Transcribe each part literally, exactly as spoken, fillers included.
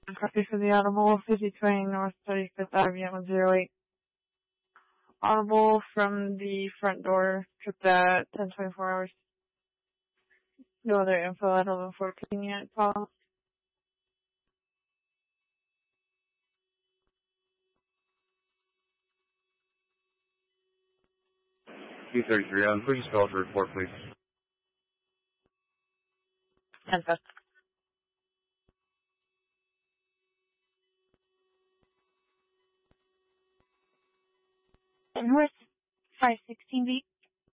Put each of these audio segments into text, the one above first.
Copy for the Audible, fifty twenty North thirty-fifth Avenue, one zero eight. Audible from the front door, trip at ten twenty-four hours. No other info at eleven fourteen yet, Paul. two thirty-three, um, please spell to report, please. ten fifth. North five sixteen B.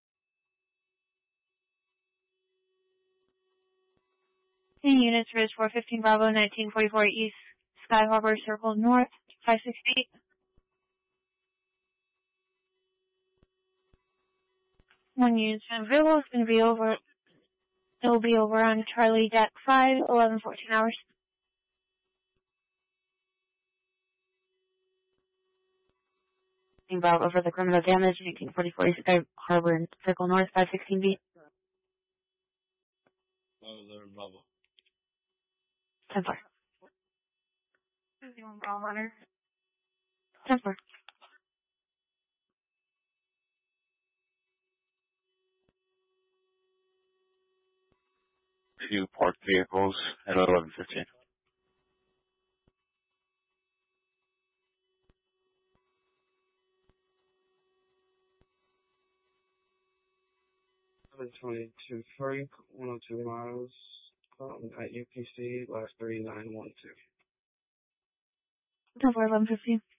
Ten units, Ridge four fifteen Bravo, nineteen forty-four East, Sky Harbor Circle North, five sixty-eight. One unit's available. It's going to be over. It will be over on Charlie Deck five, eleven fourteen hours. Bravo over the criminal damage, nineteen forty-four East Sky Harbor Circle North, five sixteen B. Oh, they're in Bravo. ten four. Bravo runner. ten four. Two parked vehicles at eleven fifteen. seven twenty-two Frank, one oh two miles, um, at U P C, last three nine one two. ten four, eleven fifteen.